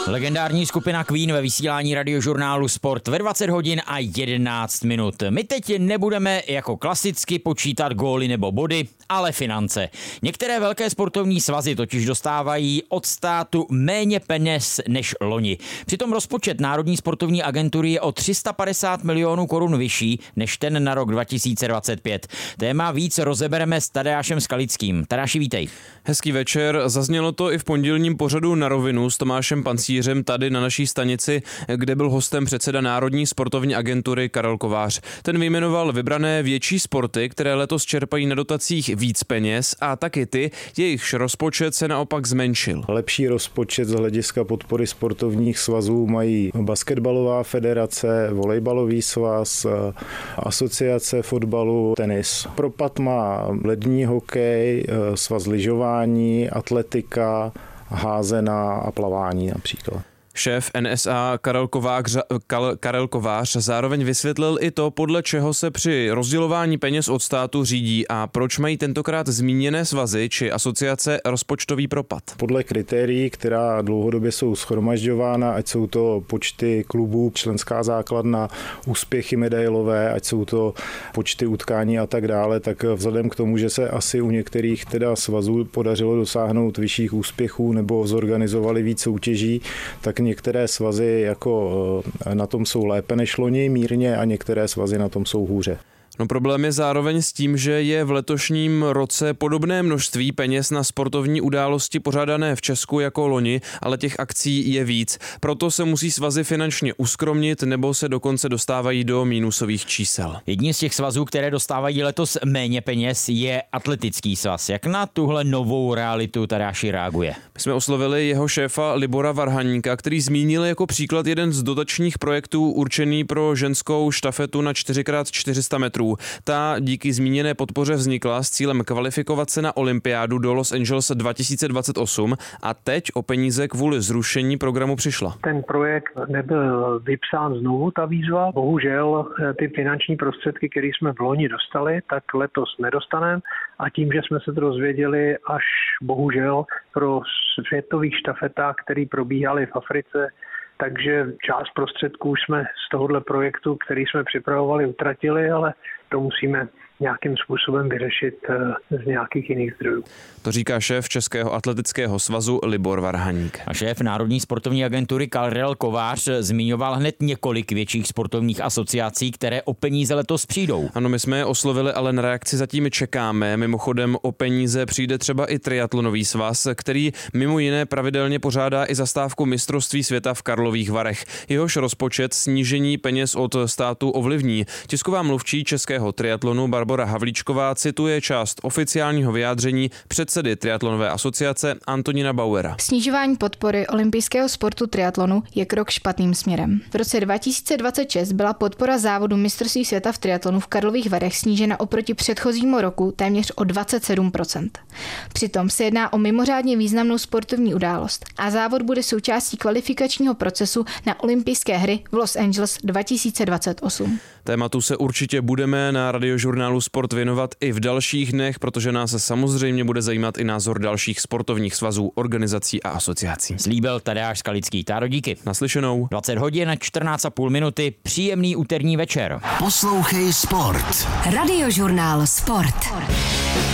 Legendární skupina Queen ve vysílání radiožurnálu Sport ve 20 hodin a 11 minut. My teď nebudeme jako klasicky počítat góly nebo body, ale finance. Některé velké sportovní svazy totiž dostávají od státu méně peněz než loni. Přitom rozpočet Národní sportovní agentury je o 350 milionů korun vyšší než ten na rok 2025. Téma víc rozebereme s Tadeášem Skalickým. Tadeáši, vítej. Hezký večer. Zaznělo to i v pondělním pořadu Na rovinu s Tomášem Pancířem tady na naší stanici, kde byl hostem předseda Národní sportovní agentury Karel Kovář. Ten vyjmenoval vybrané větší sporty, které letos čerpají na dotacích víc peněz, a taky ty, jejichž rozpočet se naopak zmenšil. Lepší rozpočet z hlediska podpory sportovních svazů mají basketbalová federace, volejbalový svaz, asociace fotbalu, tenis. Propad má lední hokej, svaz lyžování, atletika, házená a plavání například. Šéf NSA Karel Kovář zároveň vysvětlil i to, podle čeho se při rozdělování peněz od státu řídí a proč mají tentokrát zmíněné svazy či asociace rozpočtový propad. Podle kritérií, která dlouhodobě jsou shromažďována, ať jsou to počty klubů, členská základna, úspěchy medailové, ať jsou to počty utkání a tak dále, tak vzhledem k tomu, že se asi u některých teda svazů podařilo dosáhnout vyšších úspěchů nebo zorganizovali víc soutěží, tak některé svazy jako na tom jsou lépe než loni mírně a některé svazy na tom jsou hůře. No, problém je zároveň s tím, že je v letošním roce podobné množství peněz na sportovní události pořádané v Česku jako loni, ale těch akcí je víc. Proto se musí svazy finančně uskromnit nebo se dokonce dostávají do mínusových čísel. Jedním z těch svazů, které dostávají letos méně peněz, je atletický svaz. Jak na tuhle novou realitu Tadeáši reaguje? My jsme oslovili jeho šéfa Libora Varhaníka, který zmínil jako příklad jeden z dotačních projektů určený pro ženskou štafetu na 4x400 metrů. Ta díky zmíněné podpoře vznikla s cílem kvalifikovat se na olympiádu do Los Angeles 2028 a teď o peníze kvůli zrušení programu přišla. Ten projekt nebyl vypsán znovu, ta výzva. Bohužel ty finanční prostředky, které jsme v loni dostali, tak letos nedostaneme a tím, že jsme se to dozvěděli až bohužel pro světových štafetách, které probíhaly v Africe, takže část prostředků jsme z tohohle projektu, který jsme připravovali, utratili, ale to musíme nějakým způsobem vyřešit z nějakých jiných zdrojů. To říká šéf Českého atletického svazu Libor Varhaník. A šéf Národní sportovní agentury Karel Kovář zmiňoval hned několik větších sportovních asociací, které o peníze letos přijdou. Ano, my jsme je oslovili, ale na reakci zatím čekáme. Mimochodem o peníze přijde třeba i triatlonový svaz, který mimo jiné pravidelně pořádá i zastávku mistrovství světa v Karlových Varech. Jehož rozpočet snížení peněz od státu ovlivní. Tisková mluvčí Českého triatlonu Barbora Havlíčková cituje část oficiálního vyjádření předsedy triatlonové asociace Antonína Bauera. Snižování podpory olympijského sportu triatlonu je krok špatným směrem. V roce 2026 byla podpora závodu mistrovství světa v triatlonu v Karlových Varech snížena oproti předchozímu roku téměř o 27%. Přitom se jedná o mimořádně významnou sportovní událost a závod bude součástí kvalifikačního procesu na olympijské hry v Los Angeles 2028. Tématu se určitě budeme na radiožurnálu Sport věnovat i v dalších dnech, protože nás samozřejmě bude zajímat i názor dalších sportovních svazů, organizací a asociací. Slíbil Tadeáš Skalický. Táro, díky. Naslyšenou. 20 hodin a 14,5 minuty. Příjemný úterní večer. Poslouchej Sport. Radiožurnál Sport.